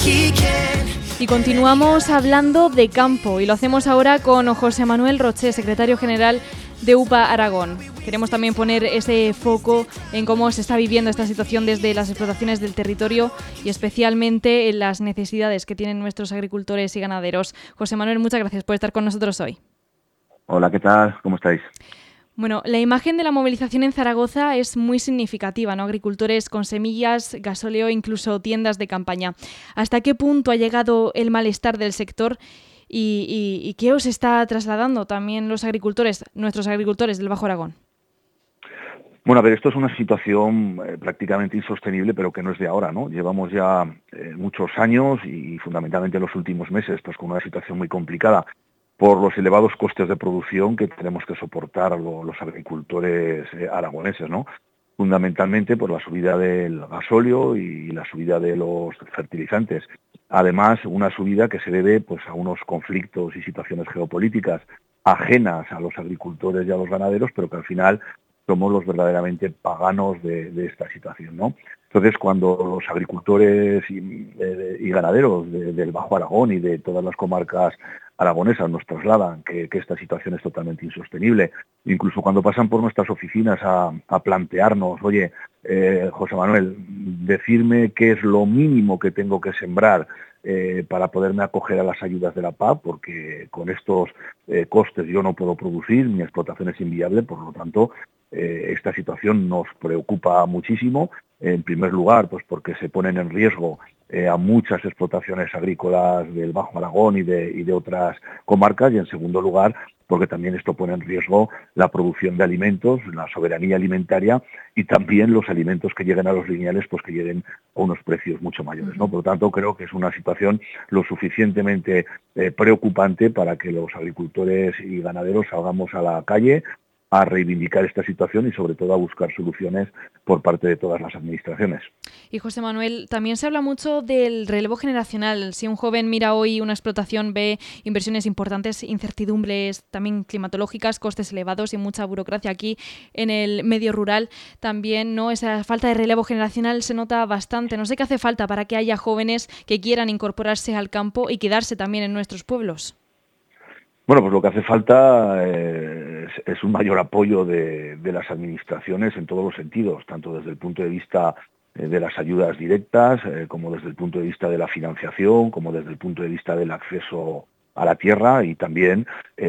Y continuamos hablando de campo y lo hacemos ahora con José Manuel Roché, secretario general de UPA Aragón. Queremos también poner ese foco en cómo se está viviendo esta situación desde las explotaciones del territorio y especialmente en las necesidades que tienen nuestros agricultores y ganaderos. José Manuel, muchas gracias por estar con nosotros hoy. Hola, ¿qué tal? ¿Cómo estáis? Bueno, la imagen de la movilización en Zaragoza es muy significativa, ¿no? Agricultores con semillas, gasóleo, incluso tiendas de campaña. ¿Hasta qué punto ha llegado el malestar del sector y qué os está trasladando también los agricultores, nuestros agricultores del Bajo Aragón? Bueno, a ver, esto es una situación prácticamente insostenible, pero que no es de ahora, ¿no? Llevamos ya muchos años y fundamentalmente los últimos meses, pues con una situación muy complicada por los elevados costes de producción que tenemos que soportar los agricultores aragoneses, ¿no? Fundamentalmente por la subida del gasóleo y la subida de los fertilizantes. Además, una subida que se debe pues, a unos conflictos y situaciones geopolíticas ajenas a los agricultores y a los ganaderos, pero que al final somos los verdaderamente paganos de esta situación, ¿no? Entonces, cuando los agricultores y ganaderos del Bajo Aragón y de todas las comarcas aragonesas nos trasladan que esta situación es totalmente insostenible, incluso cuando pasan por nuestras oficinas a plantearnos, oye, José Manuel, decirme qué es lo mínimo que tengo que sembrar para poderme acoger a las ayudas de la PAC, porque con estos costes yo no puedo producir, mi explotación es inviable, por lo tanto, esta situación nos preocupa muchísimo. En primer lugar, pues porque se ponen en riesgo a muchas explotaciones agrícolas del Bajo Aragón y de otras comarcas, y en segundo lugar, porque también esto pone en riesgo la producción de alimentos, la soberanía alimentaria y también los alimentos que lleguen a los lineales, pues que lleguen a unos precios mucho mayores, ¿no? Por lo tanto, creo que es una situación lo suficientemente preocupante para que los agricultores y ganaderos salgamos a la calle a reivindicar esta situación y sobre todo a buscar soluciones por parte de todas las administraciones. Y José Manuel, también se habla mucho del relevo generacional. Si un joven mira hoy una explotación, ve inversiones importantes, incertidumbres también climatológicas, costes elevados y mucha burocracia aquí en el medio rural. También, ¿no? Esa falta de relevo generacional se nota bastante. No sé qué hace falta para que haya jóvenes que quieran incorporarse al campo y quedarse también en nuestros pueblos. Bueno, pues lo que hace falta es un mayor apoyo de las administraciones en todos los sentidos, tanto desde el punto de vista de las ayudas directas, como desde el punto de vista de la financiación, como desde el punto de vista del acceso a la tierra y también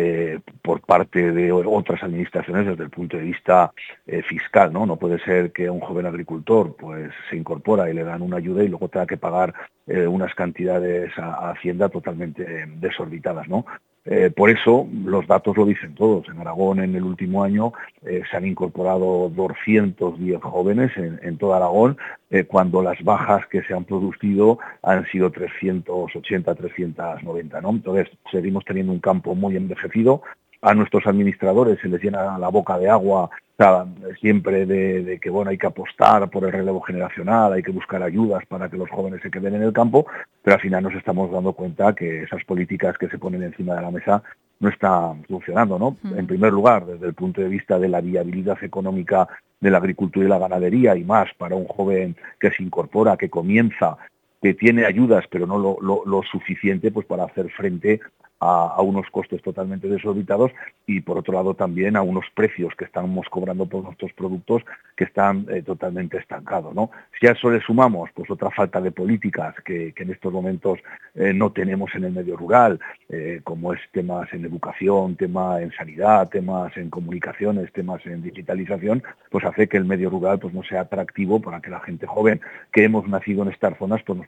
por parte de otras administraciones desde el punto de vista fiscal, ¿no? No puede ser que un joven agricultor pues se incorpora y le dan una ayuda y luego tenga que pagar unas cantidades a Hacienda totalmente desorbitadas, ¿no? Por eso los datos lo dicen todos. En Aragón en el último año se han incorporado 210 jóvenes en todo Aragón, cuando las bajas que se han producido han sido 380, 390, ¿no? Entonces seguimos teniendo un campo muy envejecido. A nuestros administradores se les llena la boca de agua siempre de que bueno, hay que apostar por el relevo generacional, hay que buscar ayudas para que los jóvenes se queden en el campo, pero al final nos estamos dando cuenta que esas políticas que se ponen encima de la mesa no están funcionando, ¿no? En primer lugar, desde el punto de vista de la viabilidad económica de la agricultura y la ganadería, y más para un joven que se incorpora, que comienza, que tiene ayudas, pero no lo suficiente pues para hacer frente a unos costes totalmente desorbitados y por otro lado también a unos precios que estamos cobrando por nuestros productos que están totalmente estancados, ¿no? Si a eso le sumamos pues otra falta de políticas que en estos momentos no tenemos en el medio rural, como es temas en educación, temas en sanidad, temas en comunicaciones, temas en digitalización, pues hace que el medio rural pues no sea atractivo para que la gente joven que hemos nacido en estas zonas pues nos